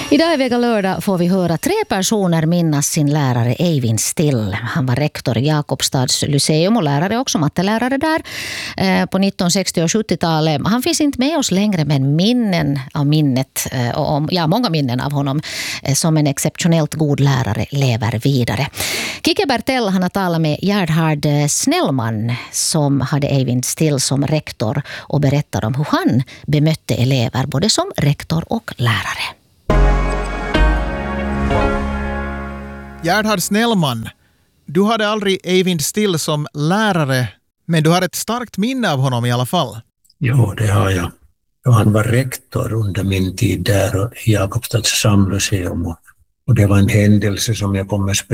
Idag i Vega lördag får vi höra 3 personer minnas sin lärare Eivind Still. Han var rektor i Jakobstads lyceum och lärare också, mattelärare där på 1960- och 70-talet. Han finns inte med oss längre, men många minnen av honom som en exceptionellt god lärare lever vidare. Kike Bertell, han har talat med Gerhard Snellman som hade Eivind Still som rektor och berättar om hur han bemötte elever både som rektor och lärare. Gerhard Snellman, du hade aldrig Eivind Still som lärare, men du har ett starkt minne av honom i alla fall. Jo, det har jag. Han var rektor under min tid där i Jakobstads samlyceum och det var en händelse som jag kommer